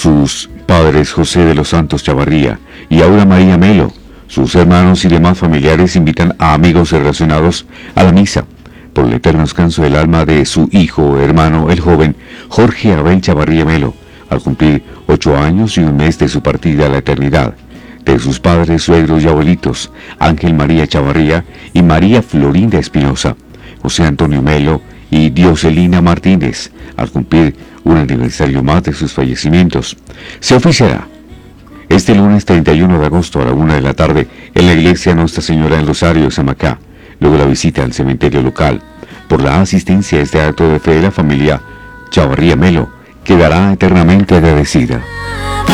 sus padres José de los Santos Chavarría y Aura María Melo. Sus hermanos y demás familiares invitan a amigos relacionados a la misa por el eterno descanso del alma de su hijo, hermano, el joven Jorge Abel Chavarría Melo, al cumplir 8 años y un mes de su partida a la eternidad, de sus padres, suegros y abuelitos, Ángel María Chavarría y María Florinda Espinosa, José Antonio Melo y Dioselina Martínez, al cumplir un aniversario más de sus fallecimientos. Se oficiará este lunes 31 de agosto a la 1 de la tarde en la iglesia Nuestra Señora del Rosario de Samacá, luego la visita al cementerio local. Por la asistencia a este acto de fe, la familia Chavarría Melo quedará eternamente agradecida.